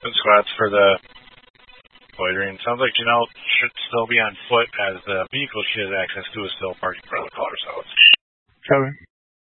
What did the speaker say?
Good squads for the loitering. Sounds like Janelle should still be on foot as the vehicle she has access to is still parked in front of the caller cells. Copy.